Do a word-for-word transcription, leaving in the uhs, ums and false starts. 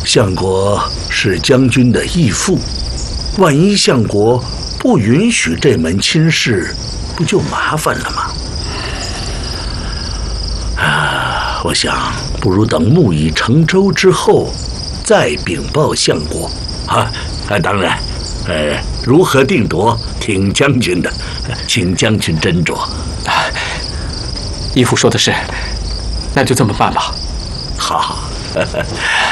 相国是将军的义父，万一相国不允许这门亲事，不就麻烦了吗？啊，我想不如等木已成舟之后，再禀报相国。啊，啊，当然，呃，如何定夺，听将军的，请将军斟酌。 啊，义父说的是，那就这么办吧。 好。